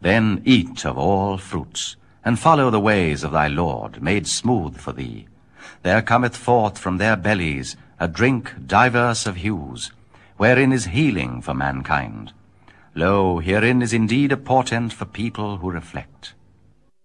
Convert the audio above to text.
Then eat of all fruits, and follow the ways of thy Lord, made smooth for thee. There cometh forth from their bellies a drink diverse of hues, wherein is healing for mankind. Lo, herein is indeed a portent for people who reflect.